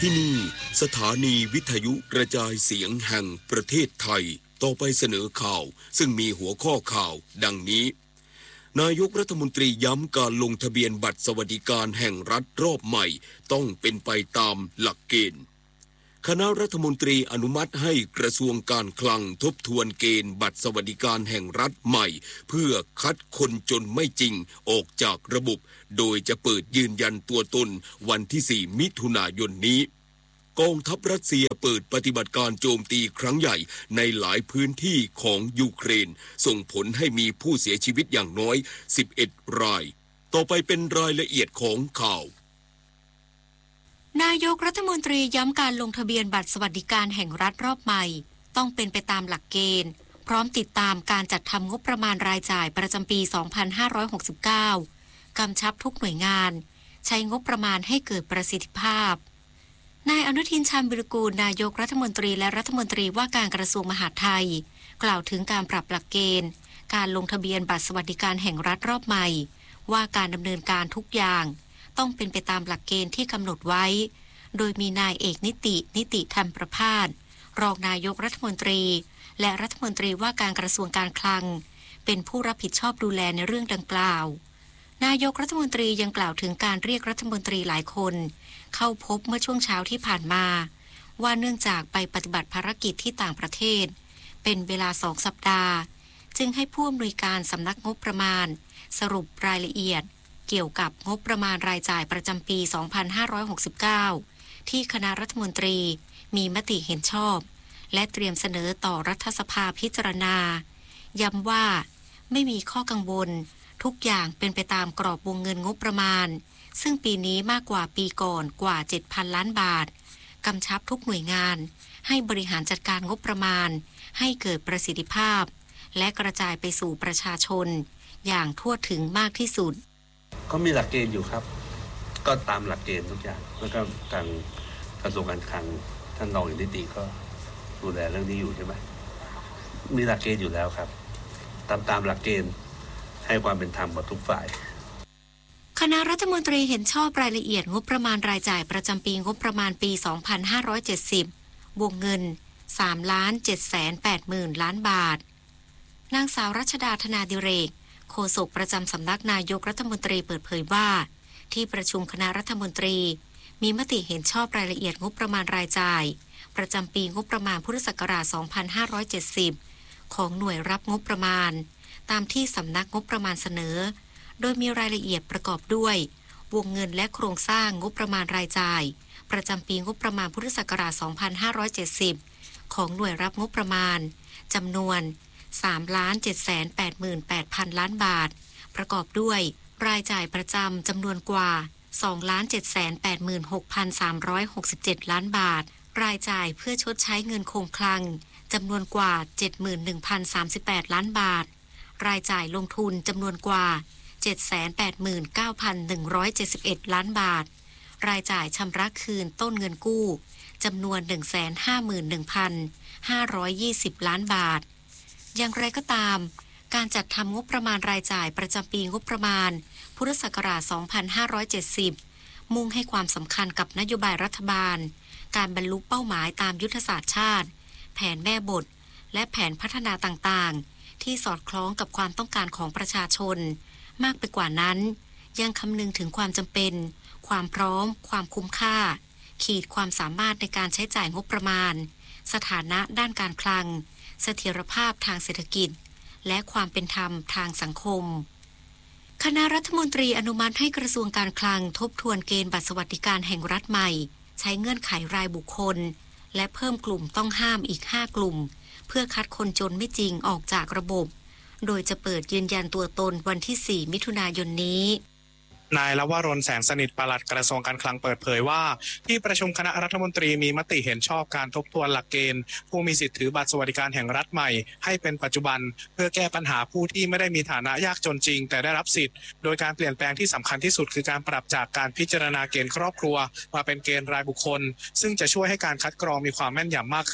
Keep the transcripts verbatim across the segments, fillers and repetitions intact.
ที่นี่สถานีวิทยุกระจายเสียงแห่งประเทศไทยต่อไปเสนอข่าวซึ่งมีหัวข้อข่าวดังนี้นายกรัฐมนตรีย้ำการลงทะเบียนบัตรสวัสดิการแห่งรัฐรอบใหม่ต้องเป็นไปตามหลักเกณฑ์คณะรัฐมนตรีอนุมัติให้กระทรวงการคลังทบทวนเกณฑ์บัตรสวัสดิการแห่งรัฐใหม่เพื่อคัดคนจนไม่จริงออกจากระบบโดยจะเปิดยืนยันตัวตนวันที่สี่มิถุนายนนี้กองทัพรัสเซียเปิดปฏิบัติการโจมตีครั้งใหญ่ในหลายพื้นที่ของยูเครนส่งผลให้มีผู้เสียชีวิตอย่างน้อยสิบเอ็ดรายต่อไปเป็นรายละเอียดของข่าวนายกรัฐมนตรีย้ำการลงทะเบียนบัตรสวัสดิการแห่งรัฐรอบใหม่ต้องเป็นไปตามหลักเกณฑ์พร้อมติดตามการจัดทำงบประมาณรายจ่ายประจำปี สองพันห้าร้อยหกสิบเก้า กำชับทุกหน่วยงานใช้งบประมาณให้เกิดประสิทธิภาพนายอนุทินชาญวิรากูลนายกรัฐมนตรีและรัฐมนตรีว่าการกระทรวงมหาดไทยกล่าวถึงการปรับหลักเกณฑ์การลงทะเบียนบัตรสวัสดิการแห่งรัฐรอบใหม่ว่าการดำเนินการทุกอย่างต้องเป็นไปตามหลักเกณฑ์ที่กำหนดไว้โดยมีนายเอกนิตินิติธรรมประภาสรองนายกรัฐมนตรีและรัฐมนตรีว่าการกระทรวงการคลังเป็นผู้รับผิดชอบดูแลในเรื่องดังกล่าวนายกรัฐมนตรียังกล่าวถึงการเรียกรัฐมนตรีหลายคนเข้าพบเมื่อช่วงเช้าที่ผ่านมาว่าเนื่องจากไปปฏิบัติภารกิจที่ต่างประเทศเป็นเวลาสองสัปดาห์จึงให้ผู้อำนวยการสำนักงบประมาณสรุปรายละเอียดเกี่ยวกับงบประมาณรายจ่ายประจำปี สองพันห้าร้อยหกสิบเก้า ที่คณะรัฐมนตรีมีมติเห็นชอบและเตรียมเสนอต่อรัฐสภาพิจารณาย้ำว่าไม่มีข้อกังวลทุกอย่างเป็นไปตามกรอบวงเงินงบประมาณซึ่งปีนี้มากกว่าปีก่อนกว่า เจ็ดพัน ล้านบาทกำชับทุกหน่วยงานให้บริหารจัดการงบประมาณให้เกิดประสิทธิภาพและกระจายไปสู่ประชาชนอย่างทั่วถึงมากที่สุดก็มีหลักเกณฑ์อยู่ครับก็ตามหลักเกณฑ์ทุกอย่างแล้วก็ทางกระทรวงการคลังท่านรองนิติก็ดูแลเรื่องนี้อยู่ใช่ไหมมีหลักเกณฑ์อยู่แล้วครับตามตามหลักเกณฑ์ให้ความเป็นธรรมกับทุกฝ่ายคณะรัฐมนตรีเห็นชอบรายละเอียดงบประมาณรายจ่ายประจำปีงบประมาณปี สองพันห้าร้อยเจ็ดสิบ วงเงิน สามล้านเจ็ดแสนแปดหมื่น ล้านบาทนางสาวรัชดาธนาดิเรกโฆษกประจำสำนักนายกรัฐมนตรีเปิดเผยว่าที่ประชุมคณะรัฐมนตรีมีมติเห็นชอบรายละเอียดงบประมาณรายจ่ายประจำปีงบประมาณพุทธศักราช สองพันห้าร้อยเจ็ดสิบ ของหน่วยรับงบประมาณตามที่สำนักงบประมาณเสนอโดยมีรายละเอียดประกอบด้วยวงเงินและโครงสร้างงบประมาณรายจ่ายประจำปีงบประมาณพุทธศักราช สองพันห้าร้อยเจ็ดสิบ ของหน่วยรับงบประมาณจำนวน สามล้านเจ็ดแสนแปดหมื่นแปดพัน ล้านบาทประกอบด้วยรายจ่ายประจำจำนวนกว่า สองล้านเจ็ดแสนแปดหมื่นหกพันสามร้อยหกสิบเจ็ด ล้านบาทรายจ่ายเพื่อชดใช้เงินคงคลังจำนวนกว่า เจ็ดหมื่นหนึ่งพันสามสิบแปด ล้านบาทรายจ่ายลงทุนจำนวนกว่า เจ็ดแสนแปดหมื่นเก้าพันหนึ่งร้อยเจ็ดสิบเอ็ด ล้านบาทรายจ่ายชำระคืนต้นเงินกู้จำนวน หนึ่งแสนห้าหมื่นหนึ่งพันห้าร้อยยี่สิบ ล้านบาทอย่างไรก็ตามการจัดทำงบประมาณรายจ่ายประจำปีงบประมาณพุทธศักราช สองพันห้าร้อยเจ็ดสิบ มุ่งให้ความสำคัญกับนโยบายรัฐบาลการบรรลุเป้าหมายตามยุทธศาสตร์ชาติแผนแม่บทและแผนพัฒนาต่างๆที่สอดคล้องกับความต้องการของประชาชนมากไปกว่านั้นยังคำนึงถึงความจำเป็นความพร้อมความคุ้มค่าขีดความสามารถในการใช้จ่ายงบประมาณสถานะด้านการคลังเสถียรภาพทางเศรษฐกิจและความเป็นธรรมทางสังคมคณะรัฐมนตรีอนุมัติให้กระทรวงการคลังทบทวนเกณฑ์บัตรสวัสดิการแห่งรัฐใหม่ใช้เงื่อนไขรายบุคคลและเพิ่มกลุ่มต้องห้ามอีกห้ากลุ่มเพื่อคัดคนจนไม่จริงออกจากระบบโดยจะเปิดยืนยันตัวตนวันที่สี่มิถุนายนนี้นายลวรนแสงสนิทปลัดกระทรวงการคลังเปิดเผยว่าที่ประชุมคณะรัฐมนตรีมีมติเห็นชอบการทบทวนหลักเกณฑ์ผู้มีสิทธิถือบัตรสวัสดิการแห่งรัฐใหม่ให้เป็นปัจจุบันเพื่อแก้ปัญหาผู้ที่ไม่ได้มีฐานะยากจนจริงแต่ได้รับสิทธิ์โดยการเปลี่ยนแปลงที่สำคัญที่สุดคือการปรับจากการพิจารณาเกณฑ์ครอบครัวมาเป็นเกณฑ์รายบุคคลซึ่งจะช่วยให้การคัดกรองมีความแม่นยำมากขึ้น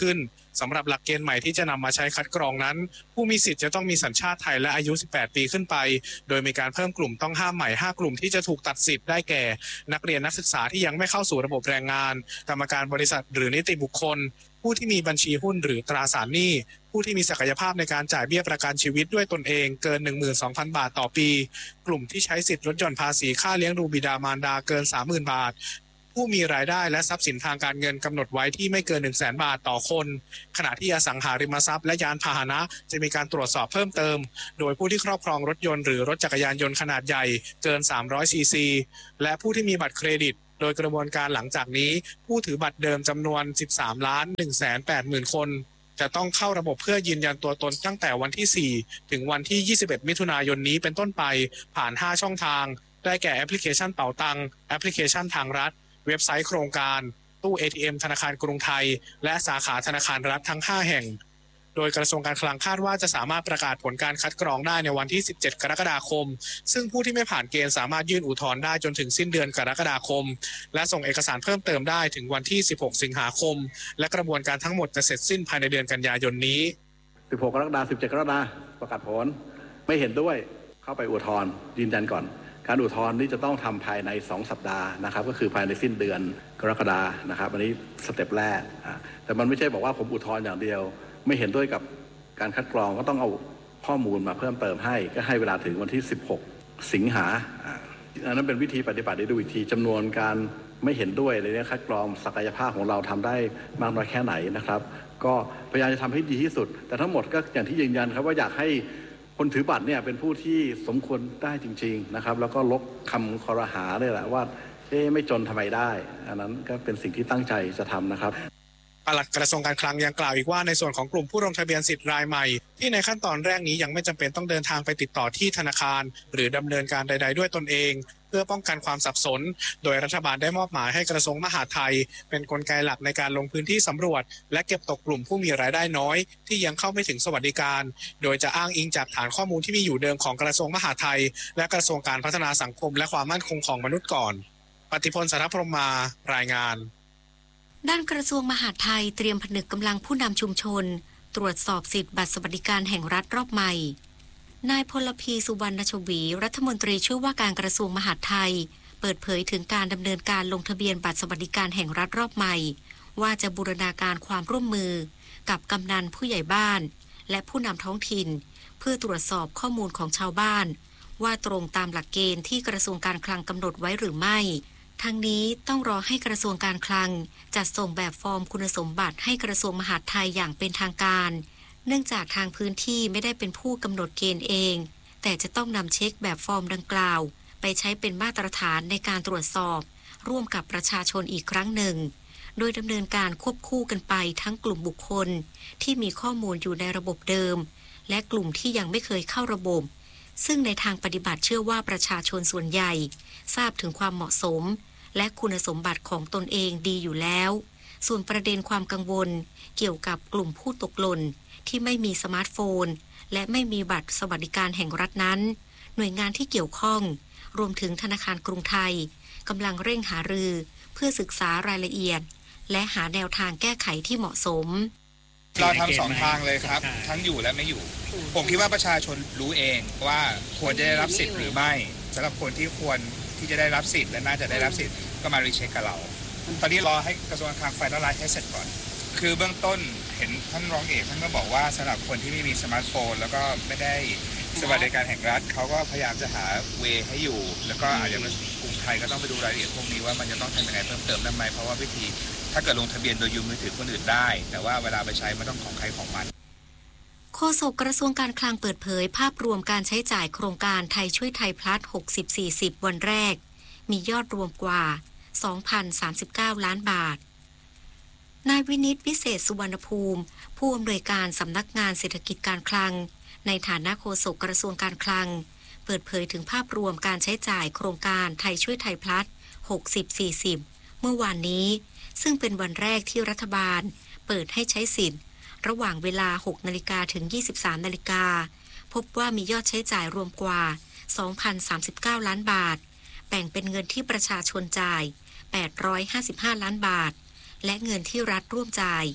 สำหรับหลักเกณฑ์ใหม่ที่จะนำมาใช้คัดกรองนั้นผู้มีสิทธิ์จะต้องมีสัญชาติไทยและอายุสิบแปดปีขึ้นไปโดยมีการเพิ่มกลุ่มต้องห้ามใหม่ห้ากลุ่มที่จะถูกตัดสิทธิ์ได้แก่นักเรียนนักศึกษาที่ยังไม่เข้าสู่ระบบแรงงานกรรมการบริษัทหรือนิติบุคคลผู้ที่มีบัญชีหุ้นหรือตราสารหนี้ผู้ที่มีศักยภาพในการจ่ายเบี้ยประกันชีวิตด้วยตนเองเกิน หนึ่งหมื่นสองพัน บาทต่อปีกลุ่มที่ใช้สิทธิ์ลดหย่อนภาษีค่าเลี้ยงดูบิดามารดาเกิน สามหมื่น บาทผู้มีรายได้และทรัพย์สินทางการเงินกำหนดไว้ที่ไม่เกิน หนึ่งแสน บาทต่อคนขณะที่อสังหาริมทรัพย์และยานพาหนะจะมีการตรวจสอบเพิ่มเติมโดยผู้ที่ครอบครองรถยนต์หรือรถจักรยานยนต์ขนาดใหญ่เกินสามร้อยซีซีและผู้ที่มีบัตรเครดิตโดยกระบวนการหลังจากนี้ผู้ถือบัตรเดิมจำนวน สิบสามล้านหนึ่งแสนแปดหมื่น คนจะต้องเข้าระบบเพื่อยืนยันตัวตนตั้งแต่วันที่สี่ถึงวันที่ยี่สิบเอ็ดมิถุนายนนี้เป็นต้นไปผ่านห้าช่องทางได้แก่แอปพลิเคชันเป๋าตังแอปพลิเคชันทางรัฐเว็บไซต์โครงการตู้ เอ ที เอ็ม ธนาคารกรุงไทยและสาขาธนาคารรัฐทั้งห้าแห่งโดยกระทรวงการคลังคาดว่าจะสามารถประกาศผลการคัดกรองได้ในวันที่สิบเจ็ดกรกฎาคมซึ่งผู้ที่ไม่ผ่านเกณฑ์สามารถยื่นอุทธรณ์ได้จนถึงสิ้นเดือนกรกฎาคมและส่งเอกสารเพิ่มเติมได้ถึงวันที่สิบหกสิงหาคมและกระบวนการทั้งหมดจะเสร็จสิ้นภายในเดือนกันยายนนี้สิบหกกรกฎาคมสิบเจ็ดกรกฎาคมประกาศผลไม่เห็นด้วยเข้าไปอุทธรณ์ยืนยันก่อนการอุทธรณ์นี้จะต้องทำภายในสองสัปดาห์นะครับก็คือภายในสิ้นเดือนกรกฎาคมนะครับอันนี้สเต็ปแรกแต่มันไม่ใช่บอกว่าผมอุทธรณ์อย่างเดียวไม่เห็นด้วยกับการคัดกรองก็ต้องเอาข้อมูลมาเพิ่มเติมให้ก็ให้เวลาถึงวันที่สิบหกสิงหาอันนั้นเป็นวิธีปฏิบัติได้ดูอีกทีจำนวนการไม่เห็นด้วยในเรื่องคัดกรองศักยภาพของเราทำได้มากน้อยแค่ไหนนะครับก็พยายามจะทำให้ดีที่สุดแต่ทั้งหมดก็อย่างที่ยืนยันครับว่าอยากให้คนถือบัตรเนี่ยเป็นผู้ที่สมควรได้จริงๆนะครับแล้วก็ลบคำคอรหาเลยแหละว่าเอ๊ะไม่จนทำไมได้อันนั้นก็เป็นสิ่งที่ตั้งใจจะทำนะครับปลัดกระทรวงการคลังยังกล่าวอีกว่าในส่วนของกลุ่มผู้ลงทะเบียนสิทธิ์รายใหม่ที่ในขั้นตอนแรกนี้ยังไม่จำเป็นต้องเดินทางไปติดต่อที่ธนาคารหรือดำเนินการใดๆด้วยตนเองเพื่อป้องกันความสับสนโดยรัฐบาลได้มอบหมายให้กระทรวงมหาดไทยเป็นกลไกหลักในการลงพื้นที่สำรวจและเก็บตกกลุ่มผู้มีรายได้น้อยที่ยังเข้าไม่ถึงสวัสดิการโดยจะอ้างอิงจากฐานข้อมูลที่มีอยู่เดิมของกระทรวงมหาดไทยและกระทรวงการพัฒนาสังคมและความมั่นคงของมนุษย์ก่อนปฏิพล สารพรหมารายงานด้านกระทรวงมหาดไทยเตรียมผนึกกำลังผู้นำชุมชนตรวจสอบสิทธิบัตรสวัสดิการแห่งรัฐรอบใหม่นายพลพีสุวรรณชวีรัฐมนตรีช่วยว่าการกระทรวงมหาดไทยเปิดเผยถึงการดำเนินการลงทะเบียนบัตรสวัสดิการแห่งรัฐรอบใหม่ว่าจะบูรณาการความร่วมมือกับกำนันผู้ใหญ่บ้านและผู้นำท้องถิ่นเพื่อตรวจสอบข้อมูลของชาวบ้านว่าตรงตามหลักเกณฑ์ที่กระทรวงการคลังกำหนดไว้หรือไม่ทั้งนี้ต้องรอให้กระทรวงการคลังจัดส่งแบบฟอร์มคุณสมบัติให้กระทรวงมหาดไทยอย่างเป็นทางการเนื่องจากทางพื้นที่ไม่ได้เป็นผู้กำหนดเกณฑ์เองแต่จะต้องนำเช็คแบบฟอร์มดังกล่าวไปใช้เป็นมาตรฐานในการตรวจสอบร่วมกับประชาชนอีกครั้งหนึ่งโดยดำเนินการควบคู่กันไปทั้งกลุ่มบุคคลที่มีข้อมูลอยู่ในระบบเดิมและกลุ่มที่ยังไม่เคยเข้าระบบซึ่งในทางปฏิบัติเชื่อว่าประชาชนส่วนใหญ่ทราบถึงความเหมาะสมและคุณสมบัติของตนเองดีอยู่แล้วส่วนประเด็นความกังวลเกี่ยวกับกลุ่มผู้ตกหล่นที่ไม่มีสมาร์ทโฟนและไม่มีบัตรสวัสดิการแห่งรัฐนั้นหน่วยงานที่เกี่ยวข้องรวมถึงธนาคารกรุงไทยกำลังเร่งหารือเพื่อศึกษารายละเอียดและหาแนวทางแก้ไขที่เหมาะสมเราทำสองทางเลยครับทั้งอยู่และไม่อยู่ผมคิดว่าประชาชนรู้เองว่าควรจะได้รับสิทธิ์หรือไม่สำหรับคนที่ควรที่จะได้รับสิทธิ์และน่าจะได้รับสิทธิ์ก็มารีเช็คกับเราตอนนี้รอให้กระทรวงการคลังไฟนอลไลซ์ให้เสร็จก่อนคือเบื้องต้นเห็นท่านรองเอกท่านก็บอกว่าสำหรับคนที่ไม่มีสมาร์ทโฟนแล้วก็ไม่ได้สวัสดิการแห่งรัฐเขาก็พยายามจะหาเวให้อยู่แล้วก็อาจจะมากรุงไทยก็ต้องไปดูรายละเอียดพวกนี้ว่ามันจะต้องทำยังไงเพิ่มเติมได้ไหมเพราะว่าวิธีถ้าเกิดลงทะเบียนโดยยืมมือถือคนอื่นได้แต่ว่าเวลาไปใช้มันต้องของใครของมันโฆษกกระทรวงการคลังเปิดเผยภาพรวมการใช้จ่ายโครงการไทยช่วยไทยพลัส หกสิบสี่สิบ วันแรกมียอดรวมกว่า สองพันสามสิบเก้า ล้านบาทนายวินิตวิเศษสุวรรณภูมิผู้อำนวยการสำนักงานเศรษฐกิจการคลังในฐานะโฆษกกระทรวงการคลังเปิดเผยถึงภาพรวมการใช้จ่ายโครงการไทยช่วยไทยพลัส หกสิบสี่สิบ เมื่อวานนี้ซึ่งเป็นวันแรกที่รัฐบาลเปิดให้ใช้สิทธิ์ระหว่างเวลา หกนาฬิกา ถึง ยี่สิบสามนาฬิกาพบว่ามียอดใช้จ่ายรวมกว่า สองพันสามสิบเก้า ล้านบาทแบ่งเป็นเงินที่ประชาชนจ่าย แปดร้อยห้าสิบห้า ล้านบาทและเงินที่รัฐร่วมจ่าย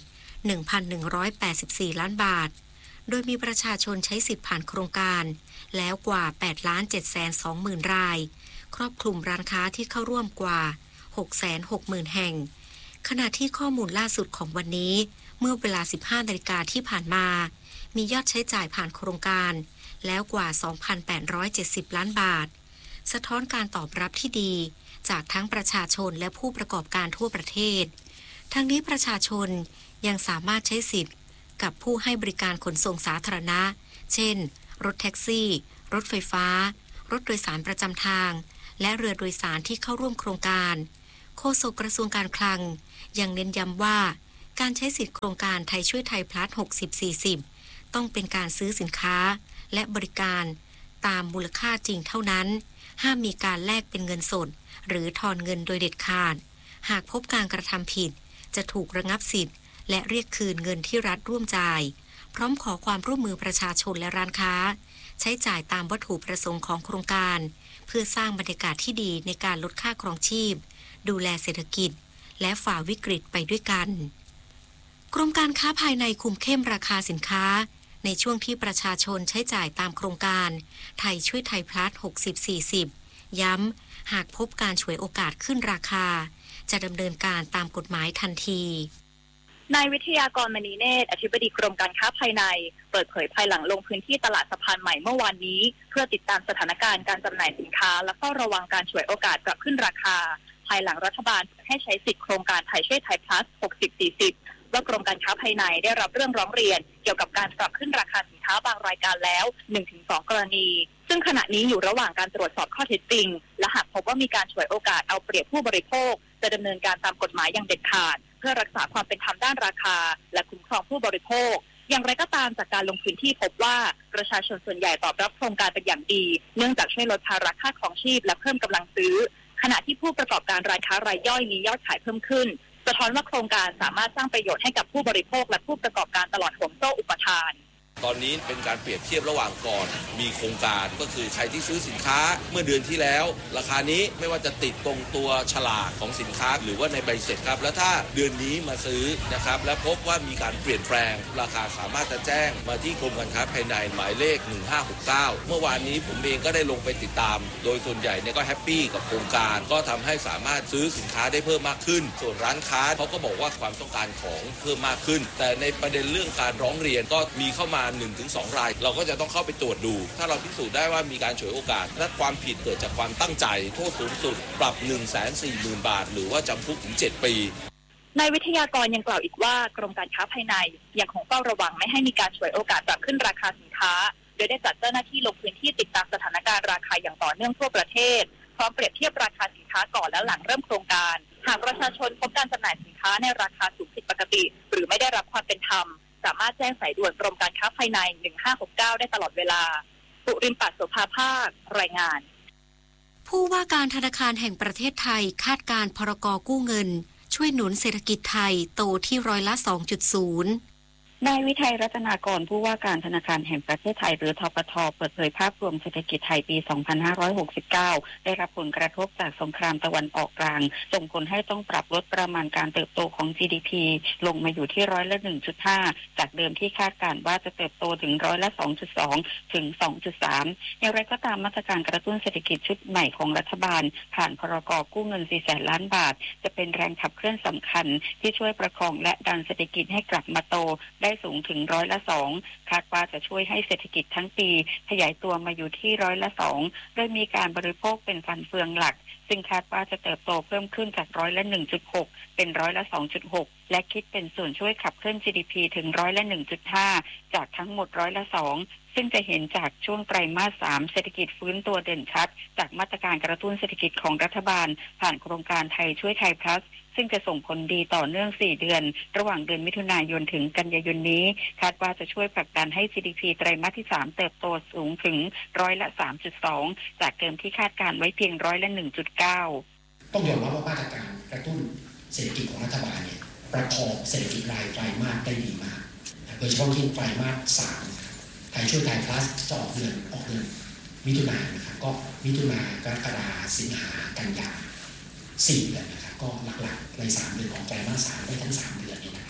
หนึ่งพันหนึ่งร้อยแปดสิบสี่ ล้านบาทโดยมีประชาชนใช้สิทธิผ่านโครงการแล้วกว่า แปดล้านเจ็ดแสนสองหมื่น รายครอบคลุมร้านค้าที่เข้าร่วมกว่า หกแสนหกหมื่น แห่งขณะที่ข้อมูลล่าสุดของวันนี้เมื่อเวลา สิบห้านาฬิกาที่ผ่านมามียอดใช้จ่ายผ่านโครงการแล้วกว่า สองพันแปดร้อยเจ็ดสิบ ล้านบาทสะท้อนการตอบรับที่ดีจากทั้งประชาชนและผู้ประกอบการทั่วประเทศทั้งนี้ประชาชนยังสามารถใช้สิทธิ์กับผู้ให้บริการขนส่งสาธารณะเช่นรถแท็กซี่รถไฟฟ้ารถโดยสารประจำทางและเรือโดยสารที่เข้าร่วมโครงการโฆษกกระทรวงการคลังยังเน้นย้ำว่าการใช้สิทธิโครงการไทยช่วยไทยพลัส หกสิบ สี่สิบ ต้องเป็นการซื้อสินค้าและบริการตามมูลค่าจริงเท่านั้นห้ามมีการแลกเป็นเงินสดหรือทอนเงินโดยเด็ดขาดหากพบการกระทำผิดจะถูกระงับสิทธิ์และเรียกคืนเงินที่รัฐร่วมจ่ายพร้อมขอความร่วมมือประชาชนและร้านค้าใช้จ่ายตามวัตถุประสงค์ของโครงการเพื่อสร้างบรรยากาศที่ดีในการลดค่าครองชีพดูแลเศรษฐกิจและฝ่าวิกฤตไปด้วยกันกรมการค้าภายในคุมเข้มราคาสินค้าในช่วงที่ประชาชนใช้จ่ายตามโครงการไทยช่วยไทยพลัส หกสิบ สี่สิบ ย้ำหากพบการฉวยโอกาสขึ้นราคาจะดำเนินการตามกฎหมายทันทีนายวิทยากรมณีเนตรอธิบดีกรมการค้าภายในเปิดเผยภายหลังลงพื้นที่ตลาดสะพานใหม่เมื่อวานนี้เพื่อติดตามสถานการณ์การจำหน่ายสินค้าและเฝ้าระวังการฉวยโอกาสปรับขึ้นราคาภายหลังรัฐบาลให้ใช้สิทธิโครงการไทยช่วยไทยพลัส หกสิบ สี่สิบ ว่ากรมการค้าภายในได้รับเรื่องร้องเรียนเกี่ยวกับการปรับขึ้นราคาสินค้าบางรายการแล้ว หนึ่งถึงสอง กรณีซึ่งขณะนี้อยู่ระหว่างการตรวจสอบข้อเท็จจริงและหากพบว่ามีการฉวยโอกาสเอาเปรียบผู้บริโภคจะดำเนินการตามกฎหมายอย่างเด็ดขาดเพื่อรักษาความเป็นธรรมด้านราคาและคุ้มครองผู้บริโภคอย่างไรก็ตามจากการลงพื้นที่พบว่าประชาชนส่วนใหญ่ตอบรับโครงการเป็นอย่างดีเนื่องจากช่วยลดภาระค่าครองชีพและเพิ่มกำลังซื้อขณะที่ผู้ประกอบการร้านค้ารายย่อยมียอดขายเพิ่มขึ้นสะท้อนว่าโครงการสามารถสร้างประโยชน์ให้กับผู้บริโภคและผู้ประกอบการตลอดห่วงโซ่อุปทานตอนนี้เป็นการเปรียบเทียบระหว่างก่อนมีโครงการก็คือใครที่ซื้อสินค้าเมื่อเดือนที่แล้วราคานี้ไม่ว่าจะติดตรงตัวฉลากของสินค้าหรือว่าในใบเสร็จครับแล้วถ้าเดือนนี้มาซื้อนะครับและพบว่ามีการเปลี่ยนแปลงราคาสามารถจะแจ้งมาที่กรมการค้าภายในหมายเลขหนึ่งห้าหกเก้าเมื่อวานนี้ผมเองก็ได้ลงไปติดตามโดยส่วนใหญ่เนี่ยก็แฮปปี้กับโครงการก็ทำให้สามารถซื้อสินค้าได้เพิ่มมากขึ้นส่วนร้านค้าเขาก็บอกว่าความต้องการของเพิ่มมากขึ้นแต่ในประเด็นเรื่องการร้องเรียนก็มีเข้ามา หนึ่งถึงสอง รายเราก็จะต้องเข้าไปตรวจดูถ้าเราพิสูจน์ได้ว่ามีการฉวยโอกาสและความผิดเกิดจากความตั้งใจโทษสูงสุดปรับ หนึ่งแสนสี่หมื่น บาทหรือว่าจำคุกถึงเจ็ดปีนายวิทยากรยังกล่าวอีกว่ากรมการค้าภายในยังคงเฝ้าระวังไม่ให้มีการฉวยโอกาสปรับขึ้นราคาสินค้าโดยได้จัดเจ้าหน้าที่ลงพื้นที่ติดตามสถานการณ์ราคาอย่างต่อเนื่องทั่วประเทศพร้อมเปรียบเทียบราคาสินค้าก่อนและหลังเริ่มโครงการหากประชาชนพบการจำหน่ายสินค้าในราคาสูงผิดปกติหรือไม่ได้รับความเป็นธรรมสามารถแจ้งสายด่วนกรมการค้าภายในหนึ่งห้าหกเก้าได้ตลอดเวลาปุริมปัตโสภาภาครายงานผู้ว่าการธนาคารแห่งประเทศไทยคาดการณ์พรก.กู้เงินช่วยหนุนเศรษฐกิจไทยโตที่ร้อยละ สองจุดศูนย์นายวิทัยรัตนากรผู้ว่าการธนาคารแห่งประเทศไทยหรือธปท.เปิดเผยภาพรวมเศรษฐกิจไทยปี สองพันห้าร้อยหกสิบเก้า ได้รับผลกระทบจากสงครามตะวันออกกลางส่งผลให้ต้องปรับลดประมาณการเติบโตของ จี ดี พี ลงมาอยู่ที่ร้อยละ หนึ่งจุดห้า จากเดิมที่คาดการณ์ว่าจะเติบโตถึงร้อยละ สองจุดสอง ถึง สองจุดสาม อย่างไรก็ตามมาตรการกระตุ้นเศรษฐกิจชุดใหม่ของรัฐบาลผ่านพรก.กู้เงิน สี่แสน ล้านบาทจะเป็นแรงขับเคลื่อนสำคัญที่ช่วยประคองและดันเศรษฐกิจให้กลับมาโตได้สูงถึงร้อยละสองคาดว่าจะช่วยให้เศรษฐกิจทั้งปีขยายตัวมาอยู่ที่ร้อยละสองโดยมีการบริโภคเป็นฟันเฟืองหลักซึ่งคาดว่าจะเติบโตเพิ่มขึ้นจากร้อยละ หนึ่งจุดหก เป็นร้อยละ สองจุดหก และคิดเป็นส่วนช่วยขับเคลื่อน จี ดี พี ถึงร้อยละ หนึ่งจุดห้า จากทั้งหมดร้อยละสองซึ่งจะเห็นจากช่วงไตรมาสสามเศรษฐกิจฟื้นตัวเด่นชัดจากมาตรการกระตุ้นเศรษฐกิจของรัฐบาลผ่านโครงการไทยช่วยไทยพลัสซึ่งจะส่งผลดีต่อเนื่องสี่เดือนระหว่างเดือนมิถุนายนถึงกันยายนนี้คาดว่าจะช่วยผลักดันให้ จี ดี พี ไตรมาสที่สามเติบโตสูงถึงร้อยละ สามจุดสอง จากเดิมที่คาดการไว้เพียงร้อยละ หนึ่งจุดเก้าต้องยอมรับว่ามาตรการกระตุ้นเศรษฐกิจของรัฐบาลเนี่ยประคองเศรษฐกิจรายไตรมาสได้ดีมากโดยเฉพาะยิ่งไตรมาสสามไทยช่วยไทยพลัสจะออกเดือนออกเดือนมิถุนายนนะครับก็มิถุนายนกรกฎาคมสิงหากันยายนสี่เดือนนะครับก็หลักๆในสามเดือนของไตรมาสสามได้ทั้งสามเดือนนี่นะครับ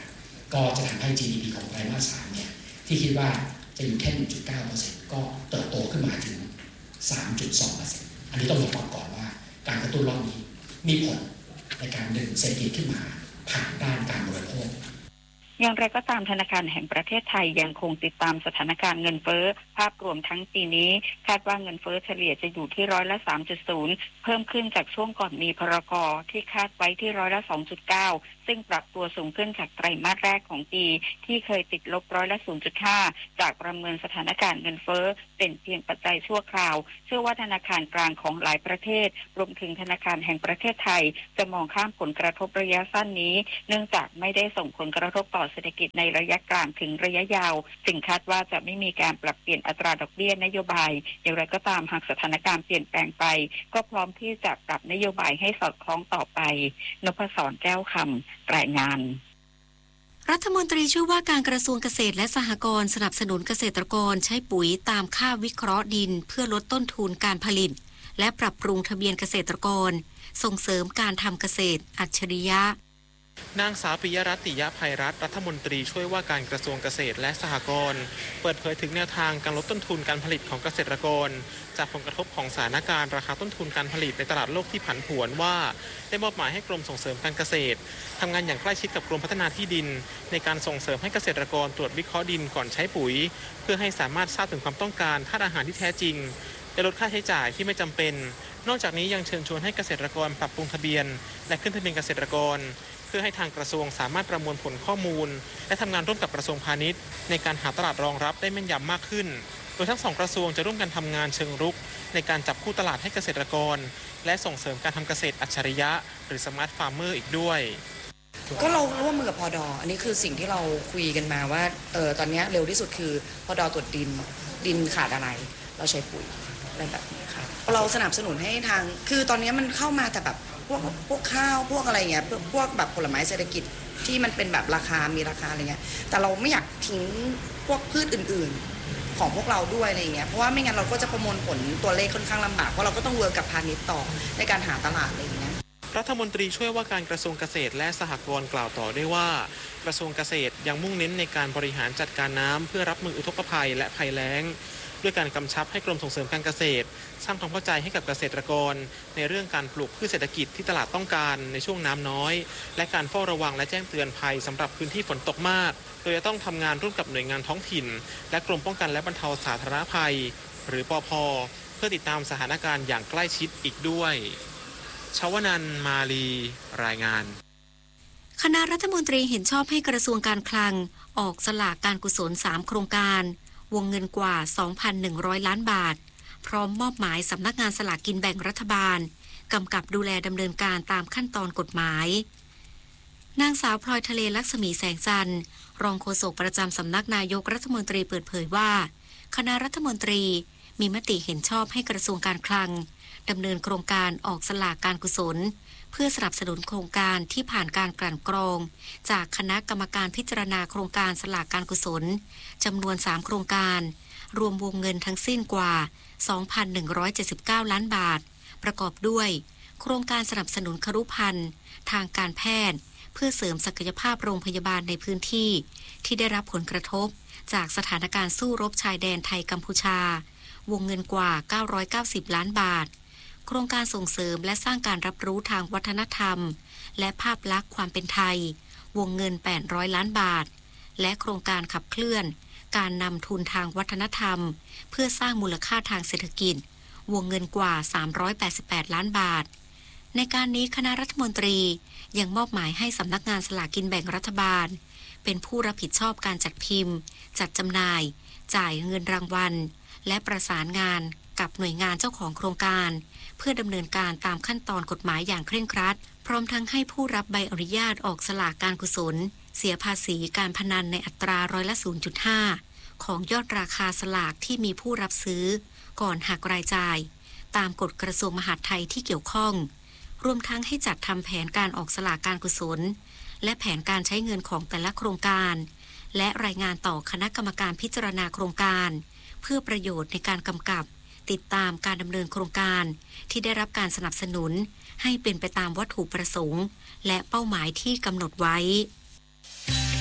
ก็จะทำให้ จี ดี พี ของไตรมาสสามเนี่ยที่คิดว่าจะอยู่แค่ หนึ่งจุดเก้าเปอร์เซ็นต์ ก็เติบโตขึ้นมาถึง สามจุดสองเปอร์เซ็นต์ อันนี้ต้องยอมรับก่อนว่าการกระตุ้นรอบนี้มีผลในการดึงเศรษฐกิจขึ้นมาผ่านด้านการบริโภคอย่างไรก็ตามธนาคารแห่งประเทศไทยยังคงติดตามสถานการณ์เงินเฟ้อภาพรวมทั้งปีนี้คาดว่าเงินเฟ้อเฉลี่ยจะอยู่ที่ร้อยละ สามจุดศูนย์ เพิ่มขึ้นจากช่วงก่อนมีพรก.ที่คาดไว้ที่ร้อยละ สองจุดเก้า ซึ่งปรับตัวสูงขึ้นจากไตรมาสแรกของปีที่เคยติดลบร้อยละ ศูนย์จุดห้า จากประเมินสถานการณ์เงินเฟ้อเป็นเพียงปัจจัยชั่วคราวเชื่อว่าธนาคารกลางของหลายประเทศรวมถึงธนาคารแห่งประเทศไทยจะมองข้ามผลกระทบระยะสั้นนี้เนื่องจากไม่ได้ส่งผลกระทบต่อเศรษฐกิจในระยะกลางถึงระยะยาวจึงคาดว่าจะไม่มีการปรับเปลี่ยนอัตราดอกเบี้ยนโยบายอย่างไรก็ตามหากสถานการณ์เปลี่ยนแปลงไปก็พร้อมที่จะปรับนโยบายให้สอดคล้องต่อไปนพศรแก้วคำรายงานรัฐมนตรีช่วยว่าการกระทรวงเกษตรและสหกรณ์สนับสนุนเกษตรกรใช้ปุ๋ยตามค่าวิเคราะห์ดินเพื่อลดต้นทุนการผลิตและปรับปรุงทะเบียนเกษตรกรส่งเสริมการทำเกษตรอัจฉริยะนางสาวปิยรัตน์ ติยภัยรัตน์รัฐมนตรีช่วยว่าการกระทรวงเกษตรและสหกรณ์เปิดเผยถึงแนวทางการลดต้นทุนการผลิตของเกษตรกรจากผลกระทบของสถานการณ์ราคาต้นทุนการผลิตในตลาดโลกที่ผันผวนว่าได้มอบหมายให้กรมส่งเสริมการเกษตรทำงานอย่างใกล้ชิดกับกรมพัฒนาที่ดินในการส่งเสริมให้เกษตรกรตรวจวิเคราะห์ดินก่อนใช้ปุ๋ยเพื่อให้สามารถทราบถึงความต้องการธาตุอาหารที่แท้จริงและลดค่าใช้จ่ายที่ไม่จำเป็นนอกจากนี้ยังเชิญชวนให้เกษตรกรปรับปรุงทะเบียนและขึ้นทะเบียนเกษตรกรเพื่อให้ทางกระทรวงสามารถประมวลผลข้อมูลและทำงานร่วมกับกระทรวงพาณิชย์ในการหาตลาดรองรับได้แม่นยำมากขึ้นโดยทั้งสองกระทรวงจะร่วมกันทำงานเชิงรุกในการจับคู่ตลาดให้เกษตรกรและส่งเสริมการทำเกษตรอัจฉริยะหรือสมาร์ทฟาร์มเมอร์อีกด้วยก็เราร่วมมือกับพด.อันนี้คือสิ่งที่เราคุยกันมาว่าเออตอนนี้เร็วที่สุดคือพด.ตรวจดินดินขาดอะไรเราใช้ปุ๋ยอะไรแบบนี้ค่ะเราสนับสนุนให้ทางคือตอนนี้มันเข้ามาแต่แบบพวกพวกข้าวพวกอะไรเงี้ยพวกแบบผลไม้เศรษฐกิจที่มันเป็นแบบราคามีราคาอะไรเงี้ยแต่เราไม่อยากทิ้งพวกพืชอื่นๆของพวกเราด้วยอะไรเงี้ยเพราะว่าไม่งั้นเราก็จะประมวลผลตัวเลขค่อนข้างลำบากเพราะเราก็ต้องเวิร์กกับพาณิชย์ต่อในการหาตลาดอะไรเงี้ยรัฐมนตรีช่วยว่าการกระทรวงเกษตรและสหกรณ์กล่าวต่อด้วยว่ากระทรวงเกษตรยังมุ่งเน้นในการบริหารจัดการน้ำเพื่อรับมืออุทกภัยและภัยแล้งด้วยการกำชับให้กรมส่งเสริมการเกษตรสร้างความเข้าใจให้กับเกษตรกรในเรื่องการปลูกพืชเศรษฐกิจที่ตลาดต้องการในช่วงน้ำน้อยและการเฝ้าระวังและแจ้งเตือนภัยสำหรับพื้นที่ฝนตกมากโดยจะต้องทำงานร่วมกับหน่วยงานท้องถิ่นและกรมป้องกันและบรรเทาสาธารณภัยหรือปภ.เพื่อติดตามสถานการณ์อย่างใกล้ชิดอีกด้วยชวนันท์ มาลีรายงานคณะรัฐมนตรีเห็นชอบให้กระทรวงการคลังออกสลากการกุศลสามโครงการวงเงินกว่า สองพันหนึ่งร้อย ล้านบาทพร้อมมอบหมายสำนักงานสลากกินแบ่งรัฐบาลกำกับดูแลดำเนินการตามขั้นตอนกฎหมายนางสาวพลอยทะเลลักษมีแสงจันทร์รองโฆษกประจำสำนักนายกรัฐมนตรีเปิดเผยว่าคณะรัฐมนตรีมีมติเห็นชอบให้กระทรวงการคลังดำเนินโครงการออกสลากการกุศลเพื่อสนับสนุนโครงการที่ผ่านการกลั่นกรองจากคณะกรรมการพิจารณาโครงการสลากการกุศลจำนวนสามโครงการรวมวงเงินทั้งสิ้นกว่า สองพันหนึ่งร้อยเจ็ดสิบเก้า ล้านบาทประกอบด้วยโครงการสนับสนุนครุภัณฑ์ทางการแพทย์เพื่อเสริมศักยภาพโรงพยาบาลในพื้นที่ที่ได้รับผลกระทบจากสถานการณ์สู้รบชายแดนไทยกัมพูชาวงเงินกว่าเก้าร้อยเก้าสิบล้านบาทโครงการส่งเสริมและสร้างการรับรู้ทางวัฒนธรรมและภาพลักษณ์ความเป็นไทยวงเงินแปดร้อยล้านบาทและโครงการขับเคลื่อนการนำทุนทางวัฒนธรรมเพื่อสร้างมูลค่าทางเศรษฐกิจวงเงินกว่าสามร้อยแปดสิบแปดล้านบาทในการนี้คณะรัฐมนตรียังมอบหมายให้สำนักงานสลากกินแบ่งรัฐบาลเป็นผู้รับผิดชอบการจัดพิมพ์จัดจำหน่ายจ่ายเงินรางวัลและประสานงานกับหน่วยงานเจ้าของโครงการเพื่อดำเนินการตามขั้นตอนกฎหมายอย่างเคร่งครัดพร้อมทั้งให้ผู้รับใบอนุญาตออกสลากการกุศลเสียภาษีการพนันในอัตราร้อยละ ศูนย์จุดห้า ของยอดราคาสลากที่มีผู้รับซื้อก่อนหักรายจ่ายตามกฎกระทรวงมหาดไทยที่เกี่ยวข้องรวมทั้งให้จัดทำแผนการออกสลากการกุศลและแผนการใช้เงินของแต่ละโครงการและรายงานต่อคณะกรรมการพิจารณาโครงการเพื่อประโยชน์ในการกำกับติดตามการดำเนินโครงการที่ได้รับการสนับสนุนให้เป็นไปตามวัตถุประสงค์และเป้าหมายที่กำหนดไว้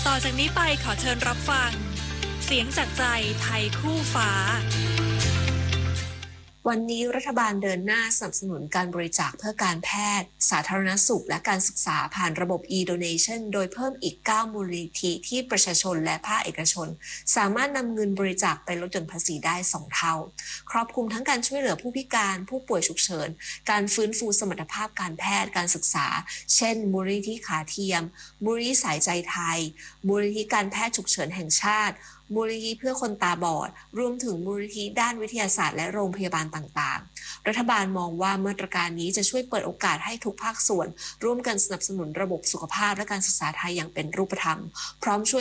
ต่อจากนี้ไปขอเชิญรับฟังเสียงจากใจไทยคู่ฟ้าวันนี้รัฐบาลเดินหน้าสนับสนุนการบริจาคเพื่อการแพทย์สาธารณสุขและการศึกษาผ่านระบบ e-donation โดยเพิ่มอีกเก้ามูลนิธิที่ประชาชนและภาคเอกชนสามารถนำเงินบริจาคไปลดหย่อนภาษีได้สองเท่าครอบคลุมทั้งการช่วยเหลือผู้พิการผู้ป่วยฉุกเฉินการฟื้นฟูสมรรถภาพการแพทย์การศึกษาเช่นมูลนิธิขาเทียมมูลนิธิสายใจไทยมูลนิธิการแพทย์ฉุกเฉินแห่งชาติมูลนิธิเพื่อคนตาบอดรวมถึงมูลนิธิด้านวิทยาศาสตร์และโรงพยาบาลต่างๆรัฐบาลมองว่ามาตรการนี้จะช่วยเปิดโอกาสให้ทุกภาคส่วนร่วมกันสนับสนุนระบบสุขภาพและการศึกษาไทยอย่างเป็นรูปธรรมพร้อมช่วย